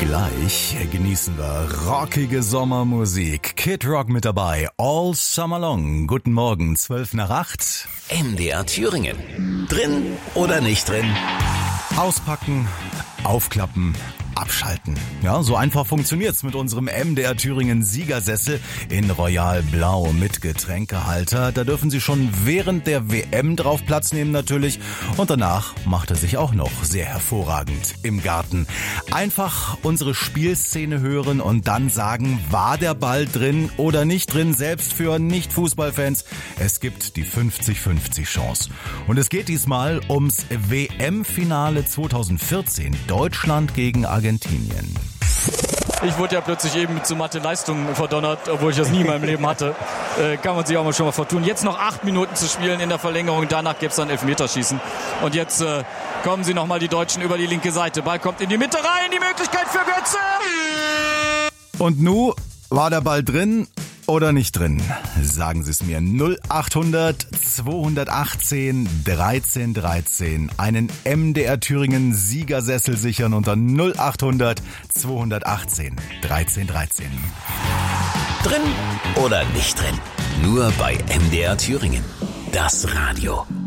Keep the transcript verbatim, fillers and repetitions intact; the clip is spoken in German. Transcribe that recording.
Gleich genießen wir rockige Sommermusik. Kid Rock mit dabei, all summer long. Guten Morgen, zwölf nach acht. M D R Thüringen. Drin oder nicht drin? Auspacken, aufklappen, abschalten. Ja, so einfach funktioniert's mit unserem M D R Thüringen Siegersessel in Royal Blau mit Getränkehalter. Da dürfen Sie schon während der W M drauf Platz nehmen natürlich. Und danach macht er sich auch noch sehr hervorragend im Garten. Einfach unsere Spielszene hören und dann sagen, war der Ball drin oder nicht drin, selbst für Nicht-Fußballfans. Es gibt die fünfzig fünfzig Chance. Und es geht diesmal ums W M-Finale zweitausendvierzehn. Deutschland gegen Argentinien. Ich wurde ja plötzlich eben zu Mathe-Leistungen verdonnert, obwohl ich das nie in meinem Leben hatte. Äh, kann man sich auch mal schon mal vertun. Jetzt noch acht Minuten zu spielen in der Verlängerung. Danach gibt's dann Elfmeterschießen. Und jetzt äh, kommen sie nochmal, die Deutschen, über die linke Seite. Ball kommt in die Mitte rein. Die Möglichkeit für Götze. Und nu, war der Ball drin oder nicht drin? Sagen Sie es mir. null achthundert zweihundertachtzehn dreizehn dreizehn. Einen M D R Thüringen Siegersessel sichern unter null achthundert zweihundertachtzehn dreizehn dreizehn. Drin oder nicht drin? Nur bei M D R Thüringen. Das Radio.